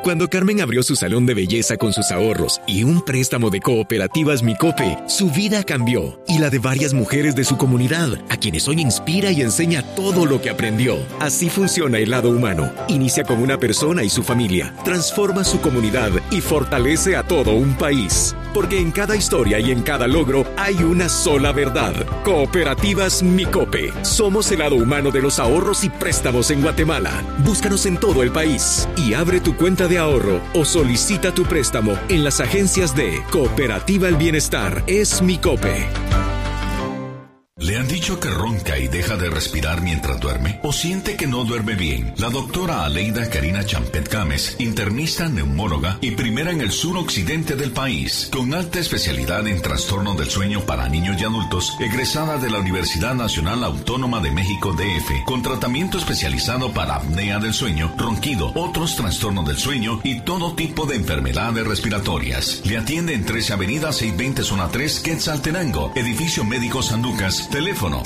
Cuando Carmen abrió su salón de belleza con sus ahorros y un préstamo de Cooperativas Micope, su vida cambió y la de varias mujeres de su comunidad, a quienes hoy inspira y enseña todo lo que aprendió. Así funciona el lado humano. Inicia con una persona y su familia, transforma su comunidad y fortalece a todo un país. Porque en cada historia y en cada logro hay una sola verdad. Cooperativas Micope. Somos el lado humano de los ahorros y préstamos en Guatemala. Búscanos en todo el país y abre tu cuenta de ahorro o solicita tu préstamo en las agencias de Cooperativa El Bienestar. Es Micope. ¿Le han dicho que ronca y deja de respirar mientras duerme? ¿O siente que no duerme bien? La doctora Aleida Karina Champet Gámez, internista neumóloga y primera en el suroccidente del país, con alta especialidad en trastornos del sueño para niños y adultos, egresada de la Universidad Nacional Autónoma de México DF, con tratamiento especializado para apnea del sueño, ronquido, otros trastornos del sueño y todo tipo de enfermedades respiratorias. Le atiende en 13 Avenida 620 Zona 3, Quetzaltenango, Edificio Médico San Lucas. Teléfono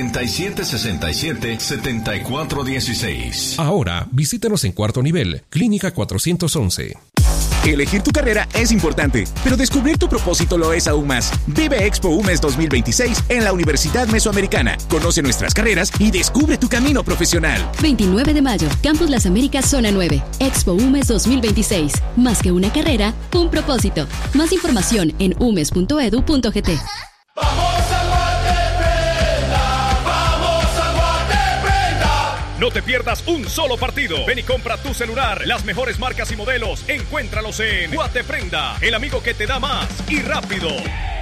7767-7416. Ahora, visítanos en cuarto nivel, Clínica 411. Elegir tu carrera es importante, pero descubrir tu propósito lo es aún más. Vive Expo UMES 2026 en la Universidad Mesoamericana. Conoce nuestras carreras y descubre tu camino profesional. 29 de mayo, Campus Las Américas, Zona 9. Expo UMES 2026. Más que una carrera, un propósito. Más información en umes.edu.gt. No te pierdas un solo partido. Ven y compra tu celular. Las mejores marcas y modelos, encuéntralos en Guateprenda. El amigo que te da más y rápido.